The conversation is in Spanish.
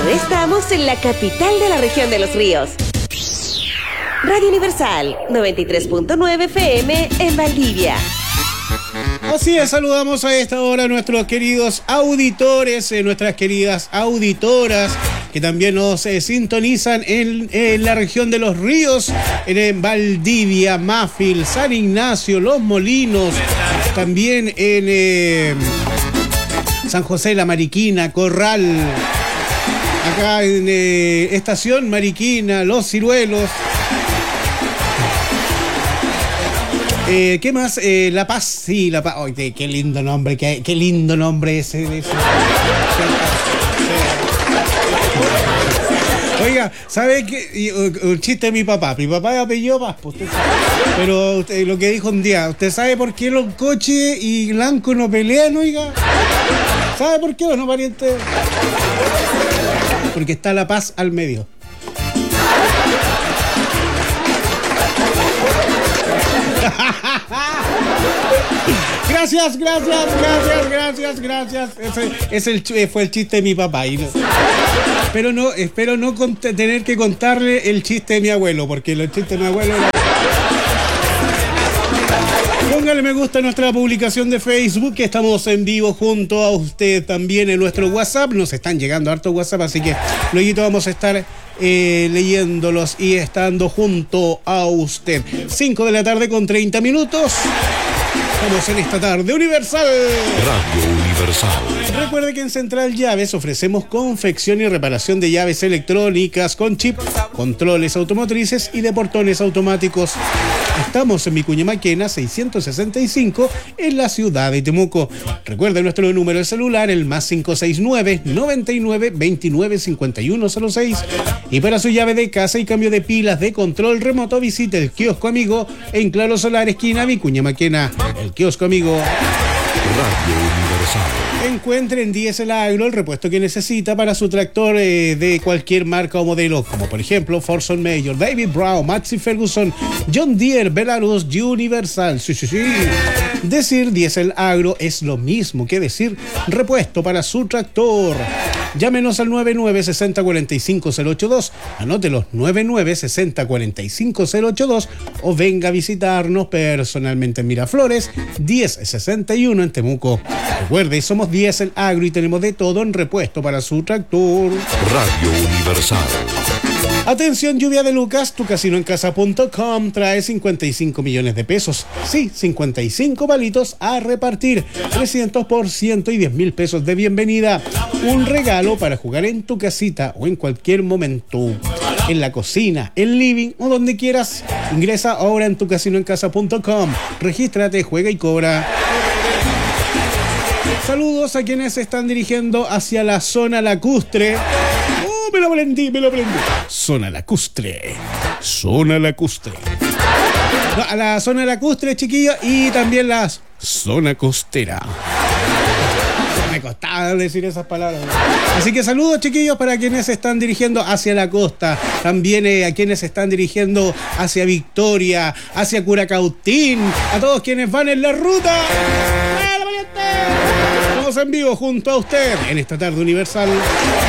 Ahora estamos en la capital de la región de los ríos. Radio Universal 93.9 FM en Valdivia. Así es, saludamos a esta hora a nuestros queridos auditores, nuestras queridas auditoras que también nos sintonizan en la región de los ríos, en Valdivia, Mafil, San Ignacio, Los Molinos, también en San José, La Mariquina, Corral, acá en Estación Mariquina, Los Ciruelos. ¿Qué más? La Paz, sí, La Paz. Oye, qué lindo nombre, qué lindo nombre ese. Oiga, ¿sabe qué? Un chiste de mi papá. Mi papá apellido Paz, pues, usted sabe. Pero usted, lo que dijo un día, ¿usted sabe por qué los coches y Blanco no pelean, oiga? ¿Sabe por qué o no, pariente? Porque está La Paz al medio. Gracias. Ese fue el chiste de mi papá. Espero no tener que contarle el chiste de mi abuelo, porque el chiste de mi abuelo era... Póngale me gusta a nuestra publicación de Facebook, que estamos en vivo junto a usted también en nuestro WhatsApp. Nos están llegando harto WhatsApp, así que luego vamos a estar leyéndolos y estando junto a usted. 5 de la tarde con 30 minutos. Estamos en esta tarde Universal. Radio Universal. Recuerde que en Central Llaves ofrecemos confección y reparación de llaves electrónicas con chip, controles automotrices y de portones automáticos. Estamos en Vicuña Maquena 665 en la ciudad de Temuco. Recuerde nuestro número de celular, el más 569 99 29 5106. Y para su llave de casa y cambio de pilas de control remoto, visite el kiosco amigo en Claro Solar, esquina Vicuña Maquena. El kiosco amigo. Radio Universal. Encuentre en Diesel Agro el repuesto que necesita para su tractor de cualquier marca o modelo, como por ejemplo Forson Major, David Brown, Maxi Ferguson, John Deere, Belarus, Universal. Sí. Decir Diesel Agro es lo mismo que decir repuesto para su tractor. Llámenos al 9960-45082, anótelos 9960-45082 o venga a visitarnos personalmente en Miraflores 1061 en Temuco. Recuerde, somos Diesel Agro y tenemos de todo en repuesto para su tractor. Radio Universal. Atención, lluvia de Lucas, tucasinoencasa.com trae 55 millones de pesos. Sí, 55 palitos a repartir, 300% y 10,000 pesos de bienvenida. Un regalo para jugar en tu casita o en cualquier momento. En la cocina, en living o donde quieras. Ingresa ahora en tucasinoencasa.com. Regístrate, juega y cobra. Saludos a quienes se están dirigiendo hacia la zona lacustre. Me lo aprendí. Zona lacustre. No, a la zona lacustre, chiquillos, y también la zona costera. Me costaba decir esas palabras. Así que saludos, chiquillos, para quienes se están dirigiendo hacia la costa. También a quienes se están dirigiendo hacia Victoria, hacia Curacautín. A todos quienes van en la ruta. Estamos en vivo junto a usted en esta tarde Universal.